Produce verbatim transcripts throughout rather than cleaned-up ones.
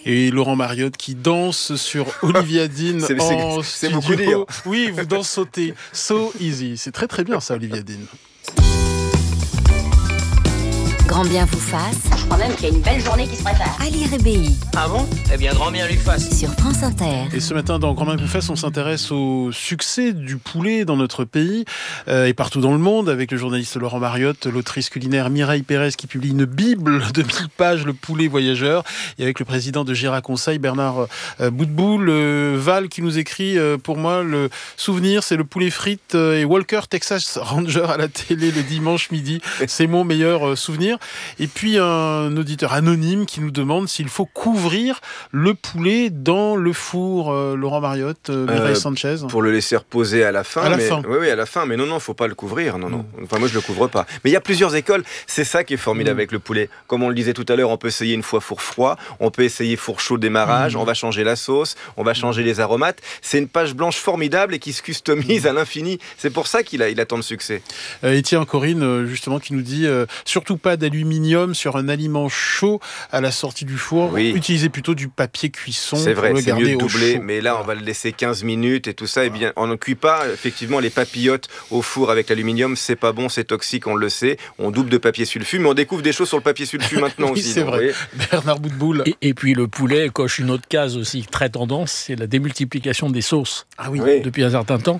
Et Laurent Mariotte qui danse sur Olivia Dean c'est, en c'est, c'est studio. beaucoup dire. Oui, vous dansez sauter. So easy. C'est très très bien ça, Olivia Dean. Grand bien vous fasse. Je crois même qu'il y a une belle journée qui se prépare. Ali Rébéi. Ah bon ? Eh bien, grand bien lui fasse. Sur France Inter. Et ce matin, dans Grand bien vous fasse, on s'intéresse au succès du poulet dans notre pays euh, et partout dans le monde, avec le journaliste Laurent Mariotte, l'autrice culinaire Mireille Pérez qui publie une bible de mille pages, Le poulet voyageur, et avec le président de Gera Conseil, Bernard euh, Boutboul, euh, Val, qui nous écrit euh, pour moi, le souvenir, c'est le poulet frites euh, et Walker Texas Ranger à la télé le dimanche midi. C'est mon meilleur euh, souvenir. Et puis un auditeur anonyme qui nous demande s'il faut couvrir le poulet dans le four, euh, Laurent Mariotte, euh, Mireille euh, Sanchez. Pour le laisser reposer à la fin. À la mais, fin. Oui, oui, à la fin. Mais non, non, faut pas le couvrir. Non, non. Enfin, moi, je le couvre pas. Mais il y a plusieurs écoles. C'est ça qui est formidable mmh. avec le poulet. Comme on le disait tout à l'heure, on peut essayer une fois four froid, on peut essayer four chaud démarrage, mmh. on va changer la sauce, on va changer les aromates. C'est une page blanche formidable et qui se customise mmh. à l'infini. C'est pour ça qu'il a, il a tant de succès. Euh, et tiens, Corinne, justement, qui nous dit euh, surtout pas d'aluminium sur un aliment chaud à la sortie du four. Oui. Utilisez plutôt du papier cuisson. C'est vrai, pour le c'est garder mieux de au doubler, chaud. mais là, on va le laisser quinze minutes et tout ça. Et bien, on ne cuit pas, effectivement, les papillotes au four avec l'aluminium. C'est pas bon, c'est toxique, on le sait. On double de papier sulfu, mais on découvre des choses sur le papier sulfu maintenant oui, aussi. c'est donc, vrai. Bernard Boutboul. Et, et puis le poulet coche une autre case aussi très tendance, c'est la démultiplication des sauces. Ah oui. oui. Depuis un certain temps.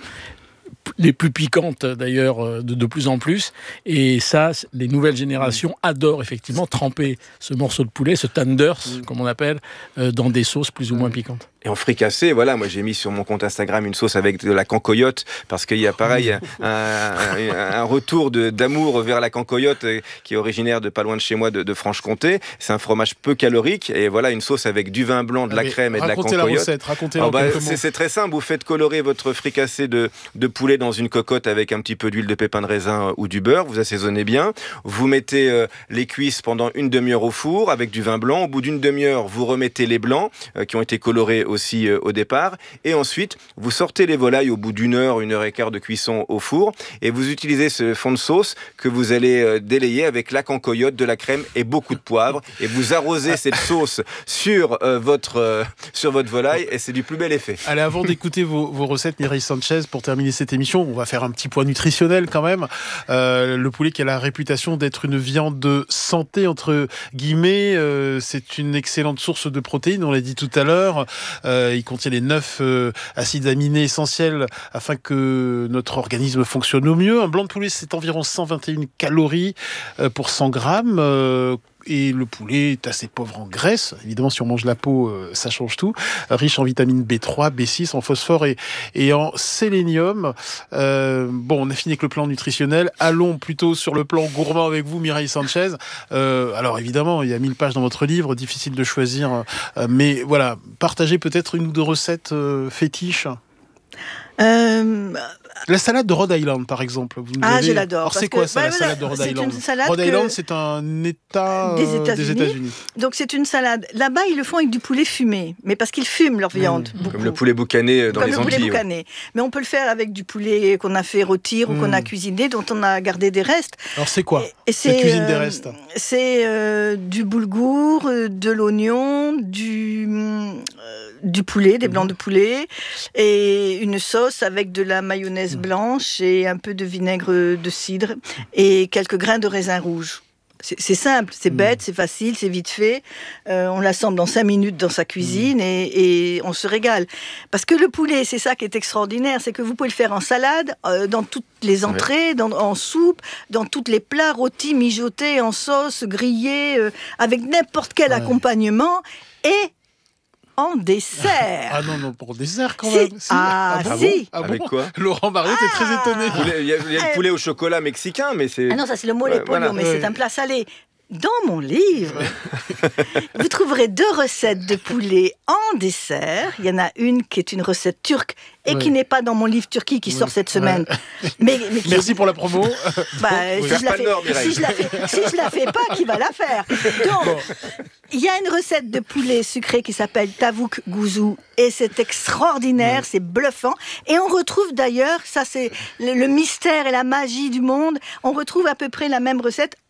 Les plus piquantes d'ailleurs de, de plus en plus, et ça les nouvelles générations adorent effectivement tremper ce morceau de poulet, ce tenders mmh. comme on appelle, euh, dans des sauces plus ou moins piquantes. Et en fricassé, voilà, moi j'ai mis sur mon compte Instagram une sauce avec de la cancoyote, parce qu'il y a pareil un, un, un retour de, d'amour vers la cancoyote qui est originaire de pas loin de chez moi, de, de Franche-Comté. C'est un fromage peu calorique, et voilà une sauce avec du vin blanc, de la ah, crème et de la cancoyote. Racontez la recette, racontez-la. Oh bah, c'est, c'est très simple, vous faites colorer votre fricassé de, de poulet dans une cocotte avec un petit peu d'huile de pépin de raisin ou du beurre, vous assaisonnez bien, vous mettez euh, les cuisses pendant une demi-heure au four avec du vin blanc, au bout d'une demi-heure vous remettez les blancs euh, qui ont été colorés aussi euh, au départ, et ensuite vous sortez les volailles au bout d'une heure, une heure et quart de cuisson au four, et vous utilisez ce fond de sauce que vous allez euh, délayer avec la cancoyote, de la crème et beaucoup de poivre, et vous arrosez cette sauce sur, euh, votre, euh, sur votre volaille, et c'est du plus bel effet. Allez, avant d'écouter vos, vos recettes, Mireille Sanchez, pour terminer cette émission, on va faire un petit point nutritionnel quand même. Euh, le poulet qui a la réputation d'être une viande de santé, entre guillemets, euh, c'est une excellente source de protéines, on l'a dit tout à l'heure. Euh, il contient les neuf euh, acides aminés essentiels afin que notre organisme fonctionne au mieux. Un blanc de poulet, c'est environ cent vingt et une calories euh, pour cent grammes. Euh, Et le poulet est assez pauvre en graisse. Évidemment, si on mange la peau, euh, ça change tout. Riche en vitamine B trois, B six, en phosphore et, et en sélénium. Euh, bon, on a fini avec le plan nutritionnel. Allons plutôt sur le plan gourmand avec vous, Mireille Sanchez. Euh, alors évidemment, il y a mille pages dans votre livre, difficile de choisir. Euh, mais voilà, partagez peut-être une ou deux recettes euh, fétiches. Euh... La salade de Rhode Island, par exemple. Vous ah, avez... je l'adore. Alors, c'est que, quoi ça, bah, la salade de Rhode c'est Island? Rhode que... Island, c'est un État des États-Unis. des États-Unis. Donc, c'est une salade. Là-bas, ils le font avec du poulet fumé, mais parce qu'ils fument leur viande. Mmh. Comme le poulet boucané dans Comme les le Antilles. Poulet boucané. Ouais. Mais on peut le faire avec du poulet qu'on a fait rôtir mmh. ou qu'on a cuisiné, dont on a gardé des restes. Alors, c'est quoi et, et cette cuisine euh, des restes? C'est euh, du boulgour, de l'oignon, du... Euh, du poulet, des blancs de poulet, et une sauce avec de la mayonnaise blanche et un peu de vinaigre de cidre et quelques grains de raisin rouge. C'est, c'est simple, c'est bête, c'est facile, c'est vite fait. Euh, on l'assemble dans cinq minutes dans sa cuisine et, et on se régale. Parce que le poulet, c'est ça qui est extraordinaire, c'est que vous pouvez le faire en salade, euh, dans toutes les entrées, dans, en soupe, dans tous les plats, rôtis, mijotés, en sauce, grillés, euh, avec n'importe quel ouais. accompagnement. Et en dessert. Ah non, non, pour dessert quand même. Si. Ah, ah, si. Bon ah bon Avec quoi? Laurent Mariotte ah. est très étonné. Il y a, il y a le poulet au chocolat mexicain, mais c'est... Ah non, ça c'est le mole ouais, pollo, voilà. mais ouais. c'est un plat salé. Dans mon livre, vous trouverez deux recettes de poulet en dessert. Il y en a une qui est une recette turque et ouais. qui n'est pas dans mon livre Turquie qui ouais. sort cette semaine. Ouais. Mais, mais qui... Merci pour la promo. Bah, oui. si, je la fais, nord, si, je la fais, si je la fais pas, qui va la faire? Donc, bon. Il y a une recette de poulet sucré qui s'appelle tavuk gouzou et c'est extraordinaire, ouais. c'est bluffant. Et on retrouve d'ailleurs, ça c'est le, le mystère et la magie du monde, on retrouve à peu près la même recette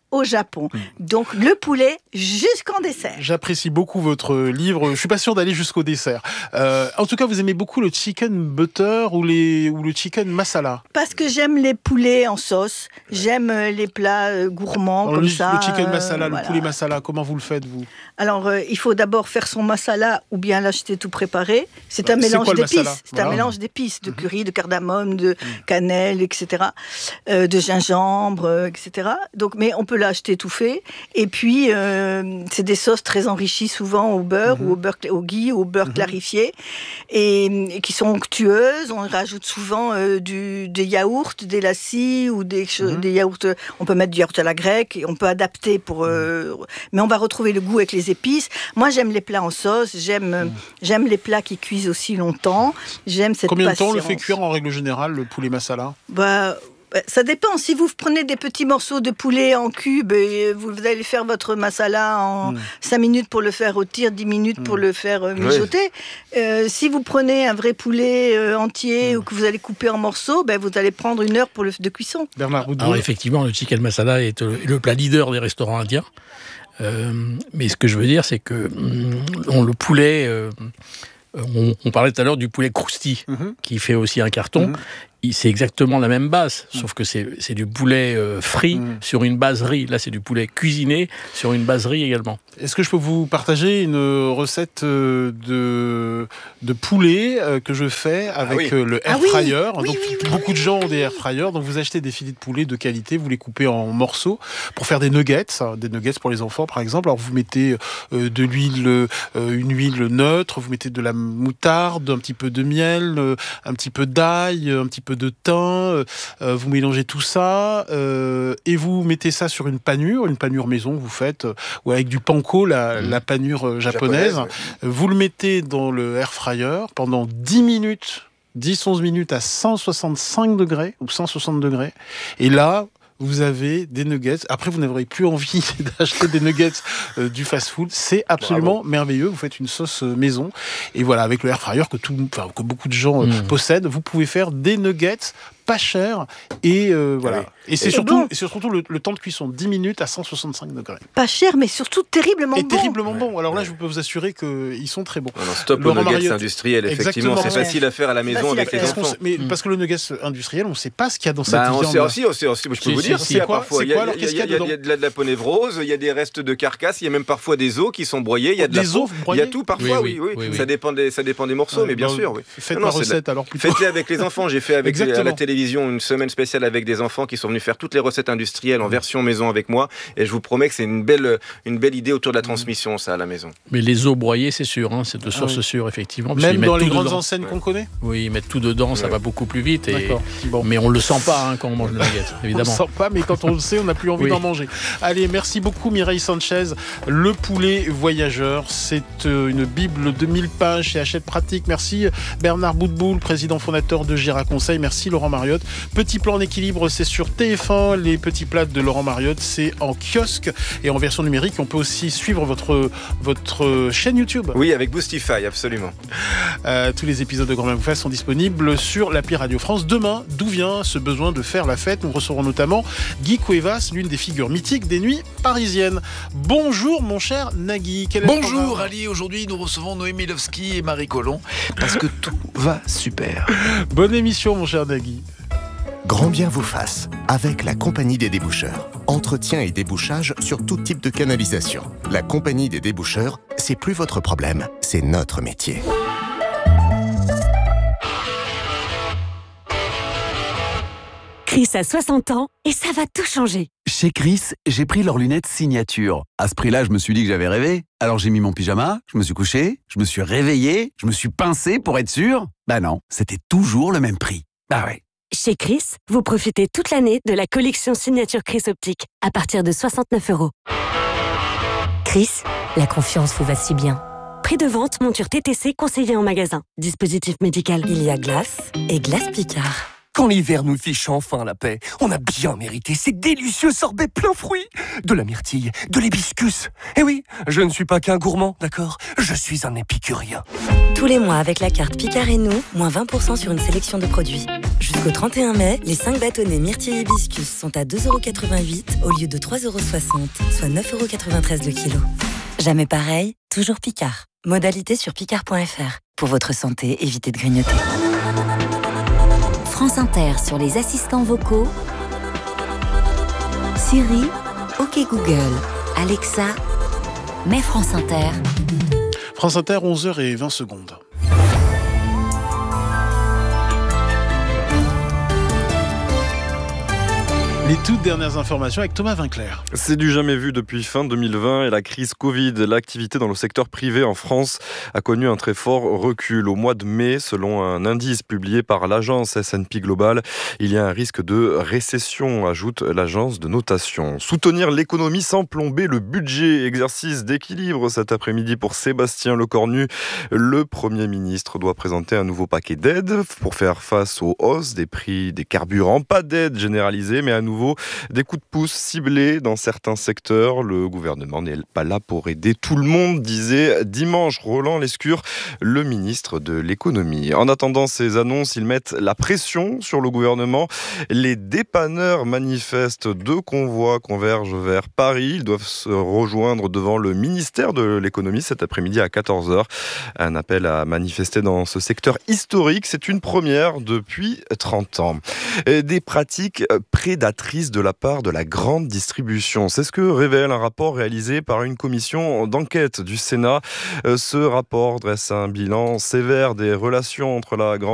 au Japon. Donc le poulet jusqu'en dessert. J'apprécie beaucoup votre livre. Je suis pas sûr d'aller jusqu'au dessert. Euh, en tout cas, vous aimez beaucoup le chicken butter ou, les, ou le chicken masala. Parce que j'aime les poulets en sauce. J'aime les plats euh, gourmands Alors, comme le, ça. Le chicken masala, euh, le voilà. poulet masala, comment vous le faites, vous? Alors, euh, il faut d'abord faire son masala ou bien l'acheter tout préparé. C'est un C'est mélange quoi, le d'épices. masala? C'est Voilà. un mélange d'épices, de Mhm. curry, de cardamome, de cannelle, et cetera. Euh, de gingembre, euh, et cetera. Donc, mais on peut l'acheter tout fait. Et puis, euh, c'est des sauces très enrichies souvent au beurre Mhm. ou au beurre, au ghee, au beurre Mhm. clarifié, et, et qui sont onctueuses. On rajoute souvent euh, du, des yaourts, des lassis ou des, cho- Mhm. des yaourts. On peut mettre du yaourt à la grecque. Et on peut adapter pour. Euh, mais on va retrouver le goût avec les épices. Moi, j'aime les plats en sauce. J'aime, euh, j'aime les plats qui cuisent aussi longtemps. J'aime cette Combien de temps on le patience. fait cuire en règle générale, le poulet masala? Bah, bah, ça dépend. Si vous prenez des petits morceaux de poulet en cubes et vous allez faire votre masala en Mm. cinq minutes pour le faire rôtir, dix minutes pour Mm. le faire euh, mijoter. Euh, si vous prenez un vrai poulet euh, entier Mm. ou que vous allez couper en morceaux, ben, vous allez prendre une heure pour le, de cuisson. Bernard Boudboul. Alors effectivement, le chicken masala est le, le plat leader des restaurants indiens. Euh, mais ce que je veux dire, c'est que hum, on, le poulet, euh, on, on parlait tout à l'heure du poulet crousti, Mhm. qui fait aussi un carton. Mhm. Il- C'est exactement la même base, sauf que c'est c'est du poulet euh, frit Mhm. sur une base riz. Là, c'est du poulet cuisiné sur une base riz également. Est-ce que je peux vous partager une recette euh, de, de poulet euh, que je fais avec oui. euh, le air Ah oui, fryer? oui, Donc, oui, oui, beaucoup de gens ont des air fryers. Donc, vous achetez des filets de poulet de qualité, vous les coupez en morceaux pour faire des nuggets, hein, des nuggets pour les enfants, par exemple. Alors, vous mettez euh, de l'huile, euh, une huile neutre, vous mettez de la moutarde, un petit peu de miel, euh, un petit peu d'ail, un petit peu de thym. euh, euh, vous mélangez tout ça euh, et vous mettez ça sur une panure, une panure maison, vous faites, euh, ou avec du panko, la, Mmh. la panure euh, japonaise. Japonaise, ouais. Vous le mettez dans le air fryer pendant dix minutes, dix à onze minutes à cent soixante-cinq degrés ou cent soixante degrés. Et là, vous avez des nuggets. Après, vous n'aurez plus envie d'acheter des nuggets euh, du fast-food. C'est absolument merveilleux. Vous faites une sauce euh, maison. Et voilà, avec le air fryer que, tout, enfin, que beaucoup de gens euh, Mmh. possèdent, vous pouvez faire des nuggets pas chers. Et euh, voilà. oui. Et c'est Et surtout, bon. et c'est surtout le, le temps de cuisson, dix minutes à cent soixante-cinq degrés. Pas cher, mais surtout terriblement Et bon. terriblement bon. Alors là, je peux vous assurer qu'ils sont très bons. Non, non, stop Laurent aux nuggets Mariotte. industriels, effectivement. Exactement. C'est facile à faire à la maison Facile à avec les faire. Est-ce qu'on enfants. sait- mais Mm. parce que le nuggets industriel, on ne sait pas ce qu'il y a dans cette Bah, on viande. sait aussi, on sait aussi, je peux Si, vous si, dire, si. c'est il y a C'est quoi parfois, C'est il y a- quoi, alors, il y a- qu'est-ce qu'il y a il y a- dedans il y a de la, de la peau névrose, il y a des restes de carcasse, il y a même parfois des os qui sont broyés, il y a de la Des peau, os il y broyés a tout parfois, Oui, oui, oui, oui, oui, oui. Ça dépend des, ça dépend des morceaux, Ouais, mais bien bah, sûr, oui. Faites Non, la non, c'est de la- recette alors plutôt. Faites-les avec les enfants. J'ai fait avec les- à Exactement. la télévision une semaine spéciale avec des enfants qui sont venus faire toutes les recettes industrielles en version maison avec moi, et je vous promets que c'est une belle, une belle idée autour de la transmission, ça, à la maison. Mais les os broyés, c'est sûr, hein, c'est de source Ah oui. sûre, effectivement. parce qu'ils Même mettent dans les tout grandes dedans. enseignes qu'on connaît. Oui, ils mettent tout dedans, ça Ouais. va beaucoup plus vite. Et... D'accord. Bon. Mais on le sent pas hein, quand on mange le nugget, On ne évidemment. sent pas, mais quand on le sait, on n'a plus envie Oui. d'en manger. Allez, merci beaucoup Mireille Sanchez. Le poulet voyageur, c'est euh, une bible de mille pages chez Hachette Pratique. Merci Bernard Boudboul, président fondateur de Gira Conseil. Merci Laurent Mariotte. Petit plan en équilibre, c'est sur T F un. Les petits plats de Laurent Mariotte, c'est en kiosque et en version numérique. On peut aussi suivre votre, votre chaîne YouTube. Oui, avec Boostify, absolument. Euh, tous les épisodes de Grand Bien vous fasse sont disponibles sur l'appli Radio France. Demain, d'où vient ce besoin de faire la fête? Nous recevrons notamment Guy Cuevas, l'une des figures mythiques des nuits parisiennes. Bonjour mon cher Nagui. Quel est le Bonjour programme Ali, aujourd'hui nous recevons Noémie Lovski et Marie Colomb parce que tout va super. Bonne émission mon cher Nagui. Grand bien vous fasse, avec la Compagnie des déboucheurs. Entretien et débouchage sur tout type de canalisation. La Compagnie des déboucheurs, c'est plus votre problème, c'est notre métier. Chris a soixante ans et ça va tout changer. Chez Chris, j'ai pris leurs lunettes signature. À ce prix-là, je me suis dit que j'avais rêvé. Alors j'ai mis mon pyjama, je me suis couché, je me suis réveillé, je me suis pincé pour être sûr. Bah non, c'était toujours le même prix. Bah ouais. Chez Chris, vous profitez toute l'année de la collection signature Chris Optique à partir de soixante-neuf euros. Chris, la confiance vous va si bien. Prix de vente, monture T T C conseillée en magasin. Dispositif médical. Il y a Glace et Glace Picard. Quand l'hiver nous fiche enfin la paix, on a bien mérité ces délicieux sorbets plein fruits. De la myrtille, de l'hibiscus. Eh oui, je ne suis pas qu'un gourmand, d'accord? Je suis un épicurien. Tous les mois, avec la carte Picard et nous, moins vingt pour cent sur une sélection de produits. Jusqu'au trente et un mai, les cinq bâtonnets myrtille hibiscus sont à deux euros quatre-vingt-huit au lieu de trois euros soixante, soit neuf euros quatre-vingt-treize le kilo. Jamais pareil, toujours Picard. Modalité sur picard point f r. Pour votre santé, évitez de grignoter. France Inter sur les assistants vocaux. Siri, OK Google, Alexa, mets France Inter. France Inter, onze heures vingt secondes. Les toutes dernières informations avec Thomas Vinclair. C'est du jamais vu depuis fin deux mille vingt et la crise Covid. L'activité dans le secteur privé en France a connu un très fort recul. Au mois de mai, selon un indice publié par l'agence S and P Global, il y a un risque de récession, ajoute l'agence de notation. Soutenir l'économie sans plomber le budget. Exercice d'équilibre cet après-midi pour Sébastien Lecornu. Le Premier ministre doit présenter un nouveau paquet d'aides pour faire face aux hausses des prix des carburants. Pas d'aide généralisée, mais à nouveau des coups de pouce ciblés dans certains secteurs. Le gouvernement n'est pas là pour aider tout le monde, disait dimanche Roland Lescure, le ministre de l'économie. En attendant ces annonces, ils mettent la pression sur le gouvernement. Les dépanneurs manifestent. Deux convois convergent vers Paris. Ils doivent se rejoindre devant le ministère de l'économie cet après-midi à quatorze heures. Un appel à manifester dans ce secteur historique. C'est une première depuis trente ans. Des pratiques prédatrices de la part de la grande distribution. C'est ce que révèle un rapport réalisé par une commission d'enquête du Sénat. Ce rapport dresse un bilan sévère des relations entre la grande